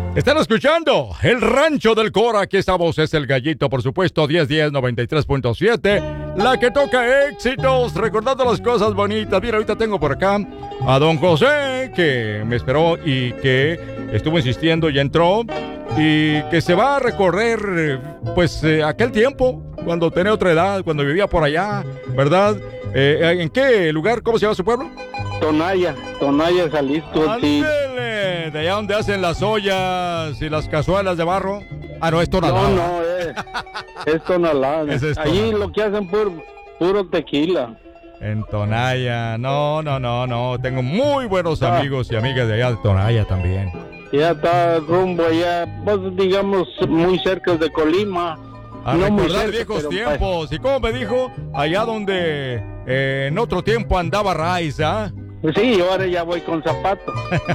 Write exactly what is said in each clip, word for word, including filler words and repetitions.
Están escuchando El Rancho del Cora. Aquí estamos, es el Gallito, por supuesto, diez diez noventa y tres punto siete. La que toca éxitos, recordando las cosas bonitas. Mira, ahorita tengo por acá a don José, que me esperó y que estuvo insistiendo y entró. Y que se va a recorrer, pues, eh, aquel tiempo, cuando tenía otra edad, cuando vivía por allá, ¿verdad? Eh, ¿En qué lugar? ¿Cómo se llama su pueblo? Tonaya, Tonaya, Jalisco. Sí. ¡Ándele! De allá donde hacen las ollas y las cazuelas de barro. Ah, no, es Tonalá. No, no, es, es Tonalá. Ese es Allí Tonalá. lo que hacen puro, puro tequila. En Tonaya. No, no, no, no. Tengo muy buenos Ah. amigos y amigas de allá de Tonaya también. Ya está rumbo allá, pues digamos muy cerca de Colima. A No muy recordar cerca, viejos pero, tiempos. ¿Y cómo me dijo? Allá donde eh, en otro tiempo andaba Raiz, ¿ah? pues, sí, yo ahora ya voy con zapatos.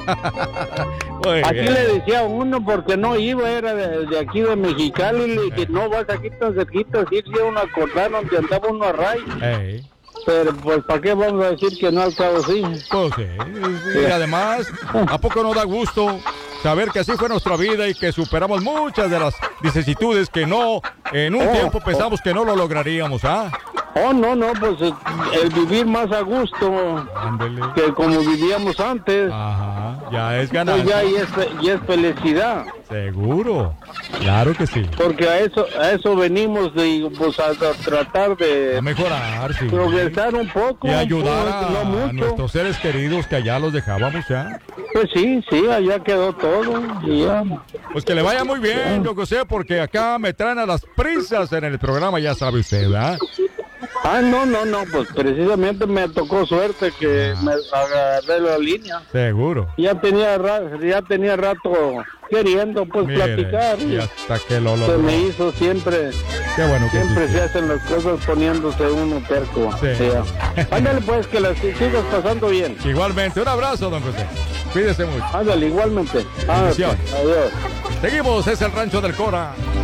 Muy Aquí bien. le decía a uno porque no iba, era de, de aquí de Mexicali, y le dije, no vas aquí tan cerquita, sí, sí, uno acordar donde andaba uno a Ray. Ey. Pero pues, ¿para qué vamos a decir que no al cabo sí? Pues sí, sí, y además, ¿a poco no da gusto saber que así fue nuestra vida y que superamos muchas de las vicisitudes que no, en un Oh, tiempo oh. pensamos que no lo lograríamos, ¿ah? Oh, no, no, pues el, el vivir más a gusto Ándele. que como vivíamos antes, Ajá, ya es pues ya ganancia. y es, y es felicidad. Seguro, claro que sí. Porque a eso a eso venimos de, pues, a, a tratar de A mejorar, sí. progresar un poco. Y ayudar pues, no a, a mucho. nuestros seres queridos que allá los dejábamos ya. Pues sí, sí, allá quedó todo. Y ya. Pues que le vaya muy bien, yo que sé, porque acá me traen a las prisas en el programa, ya sabe usted, ¿verdad? Ah, no, no, no, pues precisamente me tocó suerte que me agarré la línea. Seguro. Ya tenía, ra- ya tenía rato queriendo pues Mire, platicar. y hasta que lo Se logró. me hizo siempre, Qué bueno que siempre sí. se hacen las cosas poniéndose uno terco. Sí. Ya. Ándale pues, que las sigas pasando bien. Igualmente, un abrazo, don José. Cuídese mucho. Ándale, igualmente. Ah, Bendiciones. adiós. Seguimos, es el Rancho del Cora.